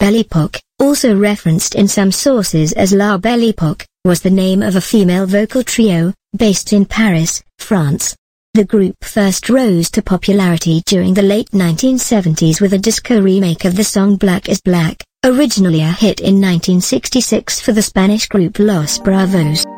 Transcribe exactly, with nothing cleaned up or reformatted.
Belle Epoque, also referenced in some sources as La Belle Epoque, was the name of a female vocal trio, based in Paris, France. The group first rose to popularity during the late nineteen seventies with a disco remake of the song Black is Black, originally a hit in nineteen sixty-six for the Spanish group Los Bravos.